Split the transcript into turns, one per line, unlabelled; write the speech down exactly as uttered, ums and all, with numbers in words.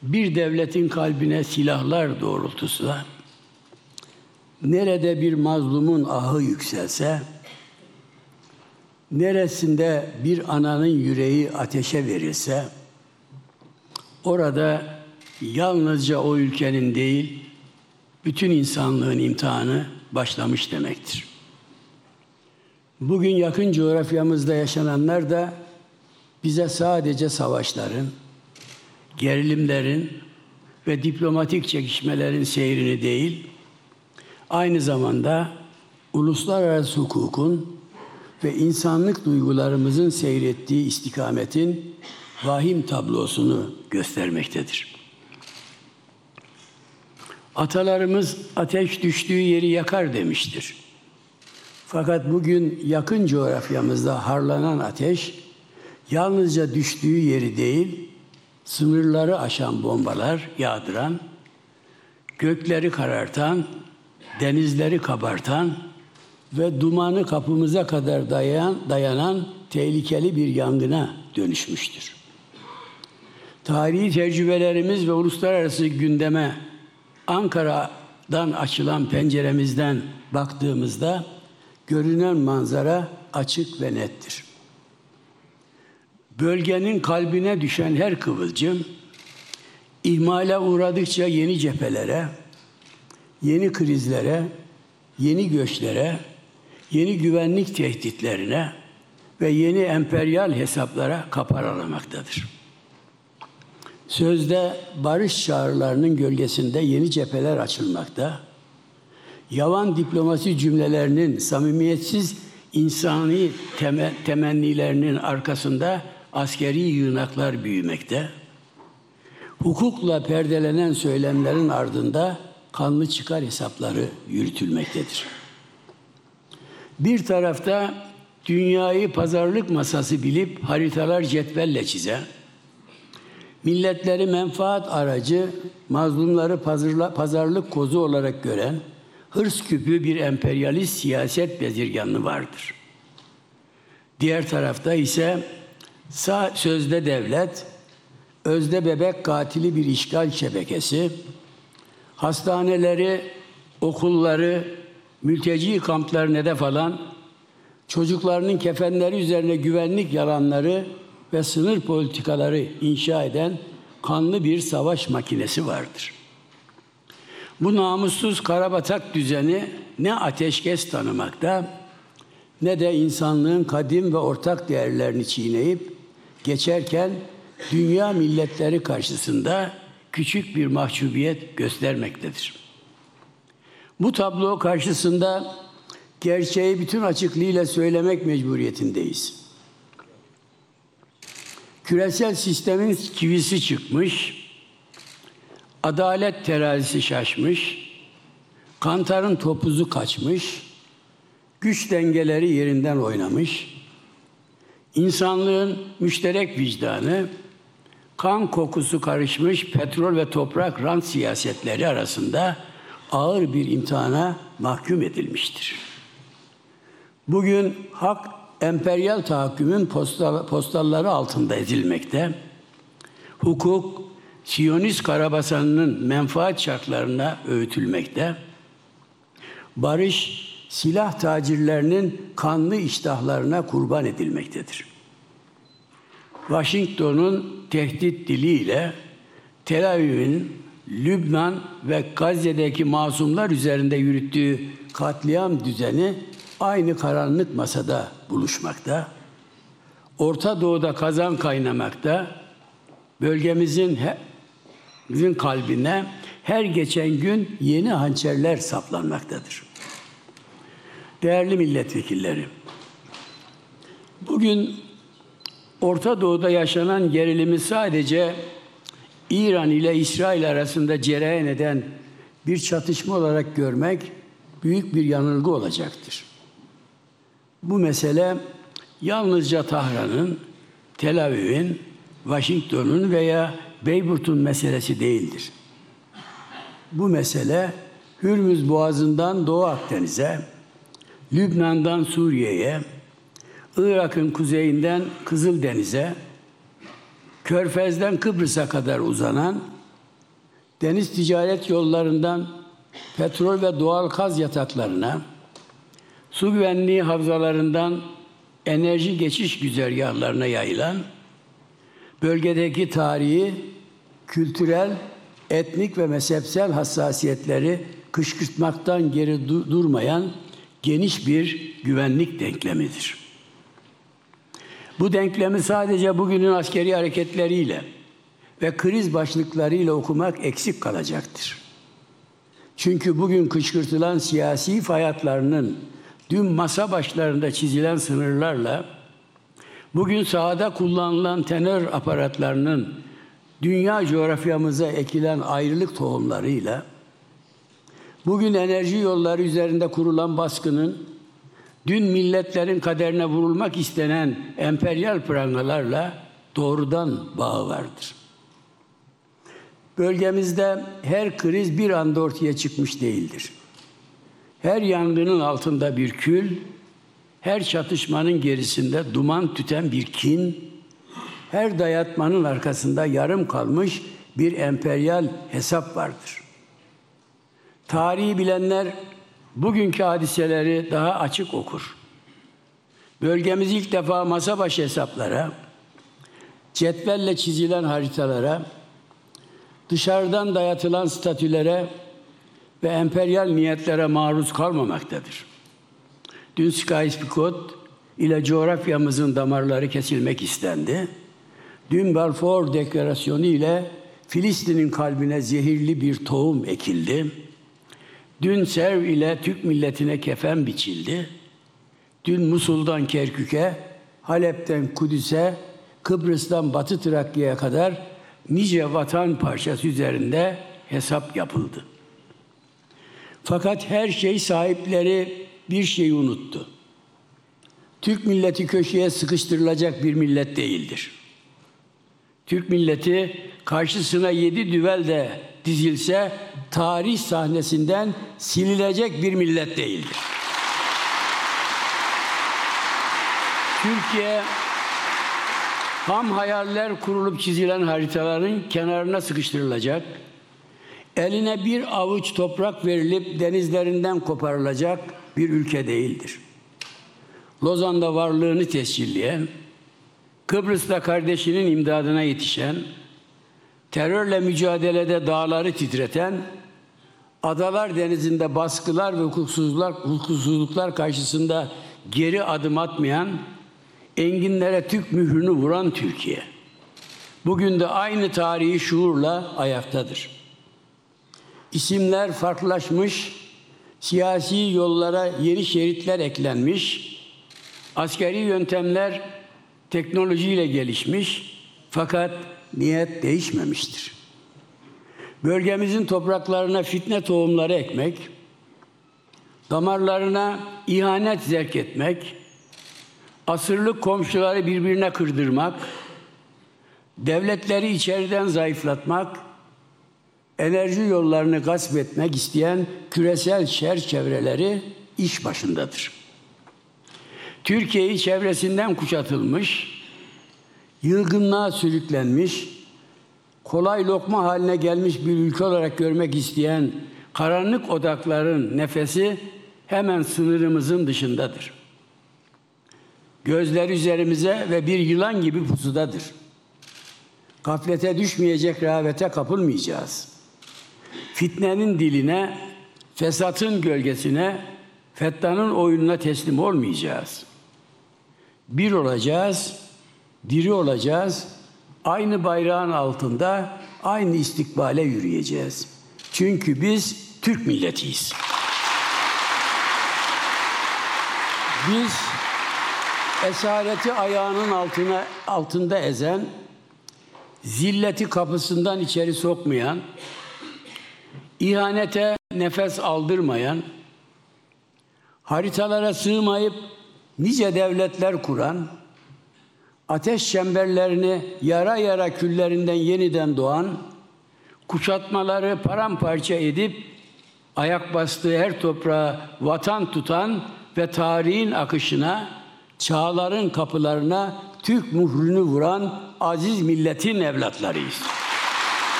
bir devletin kalbine silahlar doğrultusu, nerede bir mazlumun ahı yükselse, neresinde bir ananın yüreği ateşe verilse, orada yalnızca o ülkenin değil, bütün insanlığın imtihanı başlamış demektir. Bugün yakın coğrafyamızda yaşananlar da bize sadece savaşların, gerilimlerin ve diplomatik çekişmelerin seyrini değil, aynı zamanda uluslararası hukukun ve insanlık duygularımızın seyrettiği istikametin vahim tablosunu göstermektedir. Atalarımız ateş düştüğü yeri yakar demiştir. Fakat bugün yakın coğrafyamızda harlanan ateş, yalnızca düştüğü yeri değil, sınırları aşan bombalar yağdıran, gökleri karartan, denizleri kabartan ve dumanı kapımıza kadar dayan, dayanan tehlikeli bir yangına dönüşmüştür. Tarihi tecrübelerimiz ve uluslararası gündeme Ankara'dan açılan penceremizden baktığımızda görünen manzara açık ve nettir. Bölgenin kalbine düşen her kıvılcım, ihmale uğradıkça yeni cephelere, yeni krizlere, yeni göçlere, yeni güvenlik tehditlerine ve yeni emperyal hesaplara kapar aramaktadır. Sözde barış çağrılarının gölgesinde yeni cepheler açılmakta, yavan diplomasi cümlelerinin samimiyetsiz insani temennilerinin arkasında askeri yığınaklar büyümekte, hukukla perdelenen söylemlerin ardında kanlı çıkar hesapları yürütülmektedir. Bir tarafta dünyayı pazarlık masası bilip haritalar cetvelle çizen, milletleri menfaat aracı, mazlumları pazarlık kozu olarak gören, hırs küpü bir emperyalist siyaset bezirganlığı vardır. Diğer tarafta ise sağ sözde devlet, özde bebek katili bir işgal şebekesi, hastaneleri, okulları, mülteci kamplarını hedef alan, çocuklarının kefenleri üzerine güvenlik yalanları ve sınır politikaları inşa eden kanlı bir savaş makinesi vardır. Bu namussuz karabatak düzeni ne ateşkes tanımakta, ne de insanlığın kadim ve ortak değerlerini çiğneyip geçerken dünya milletleri karşısında küçük bir mahcubiyet göstermektedir. Bu tablo karşısında gerçeği bütün açıklığıyla söylemek mecburiyetindeyiz. Küresel sistemin çivisi çıkmış, adalet terazisi şaşmış, kantarın topuzu kaçmış, güç dengeleri yerinden oynamış, insanlığın müşterek vicdanı, kan kokusu karışmış petrol ve toprak rant siyasetleri arasında ağır bir imtihana mahkum edilmiştir. Bugün hak emperyal tahakkümün postal, postalları altında ezilmekte, hukuk Siyonist karabasanının menfaat şartlarına öğütülmekte, barış silah tacirlerinin kanlı iştahlarına kurban edilmektedir. Washington'un tehdit diliyle Tel Aviv'in Lübnan ve Gazze'deki masumlar üzerinde yürüttüğü katliam düzeni aynı karanlık masada buluşmakta. Orta Doğu'da kazan kaynamakta. Bölgemizin bizim kalbine her geçen gün yeni hançerler saplanmaktadır. Değerli milletvekilleri, bugün Orta Doğu'da yaşanan gerilimi sadece İran ile İsrail arasında cereyan eden bir çatışma olarak görmek büyük bir yanılgı olacaktır. Bu mesele yalnızca Tahran'ın, Tel Aviv'in, Washington'un veya Beyrut'un meselesi değildir. Bu mesele Hürmüz Boğazı'ndan Doğu Akdeniz'e, Lübnan'dan Suriye'ye, Irak'ın kuzeyinden Kızıldeniz'e, Körfez'den Kıbrıs'a kadar uzanan deniz ticaret yollarından petrol ve doğal gaz yataklarına, su güvenliği havzalarından enerji geçiş güzergahlarına yayılan, bölgedeki tarihi, kültürel, etnik ve mezhepsel hassasiyetleri kışkırtmaktan geri durmayan geniş bir güvenlik denklemidir. Bu denklemi sadece bugünün askeri hareketleriyle ve kriz başlıklarıyla okumak eksik kalacaktır. Çünkü bugün kışkırtılan siyasi fay hatlarının dün masa başlarında çizilen sınırlarla, bugün sahada kullanılan terör aparatlarının dünya coğrafyamıza ekilen ayrılık tohumlarıyla, bugün enerji yolları üzerinde kurulan baskının, dün milletlerin kaderine vurulmak istenen emperyal prangalarla doğrudan bağı vardır. Bölgemizde her kriz bir anda ortaya çıkmış değildir. Her yangının altında bir kül, her çatışmanın gerisinde duman tüten bir kin, her dayatmanın arkasında yarım kalmış bir emperyal hesap vardır. Tarihi bilenler bugünkü hadiseleri daha açık okur. Bölgemiz ilk defa masa başı hesaplara, cetvelle çizilen haritalara, dışarıdan dayatılan statülere ve emperyal niyetlere maruz kalmamaktadır. Dün Sykes-Picot ile coğrafyamızın damarları kesilmek istendi. Dün Balfour Deklarasyonu ile Filistin'in kalbine zehirli bir tohum ekildi. Dün Sevr ile Türk milletine kefen biçildi. Dün Musul'dan Kerkük'e, Halep'ten Kudüs'e, Kıbrıs'tan Batı Trakya'ya kadar nice vatan parçası üzerinde hesap yapıldı. Fakat her şey sahipleri bir şeyi unuttu. Türk milleti köşeye sıkıştırılacak bir millet değildir. Türk milleti karşısına yedi düvel de dizilse tarih sahnesinden sililecek bir millet değildir. Türkiye ham hayaller kurulup çizilen haritaların kenarına sıkıştırılacak, eline bir avuç toprak verilip denizlerinden koparılacak bir ülke değildir. Lozan'da varlığını tescilleyen, Kıbrıs'ta kardeşinin imdadına yetişen, terörle mücadelede dağları titreten, Adalar Denizi'nde baskılar ve hukuksuzluklar, hukuksuzluklar karşısında geri adım atmayan, enginlere Türk mührünü vuran Türkiye, bugün de aynı tarihi şuurla ayaktadır. İsimler farklılaşmış, siyasi yollara yeni şeritler eklenmiş, askeri yöntemler teknolojiyle gelişmiş, fakat niyet değişmemiştir. Bölgemizin topraklarına fitne tohumları ekmek, damarlarına ihanet zerk etmek, asırlık komşuları birbirine kırdırmak, devletleri içeriden zayıflatmak, enerji yollarını gasp etmek isteyen küresel şer çevreleri iş başındadır. Türkiye'yi çevresinden kuşatılmış, yılgınlığa sürüklenmiş, kolay lokma haline gelmiş bir ülke olarak görmek isteyen karanlık odakların nefesi hemen sınırımızın dışındadır. Gözler üzerimize ve bir yılan gibi pusudadır. Gaflete düşmeyecek rehavete kapılmayacağız. Fitnenin diline, fesatın gölgesine, fettanın oyununa teslim olmayacağız. Bir olacağız, diri olacağız, aynı bayrağın altında aynı istikbale yürüyeceğiz. Çünkü biz Türk milletiyiz. Biz esareti ayağının altına altında ezen, zilleti kapısından içeri sokmayan, ihanete nefes aldırmayan, haritalara sığmayıp nice devletler kuran, ateş çemberlerini yara yara küllerinden yeniden doğan, kuşatmaları paramparça edip ayak bastığı her toprağa vatan tutan ve tarihin akışına, çağların kapılarına Türk mührünü vuran aziz milletin evlatlarıyız.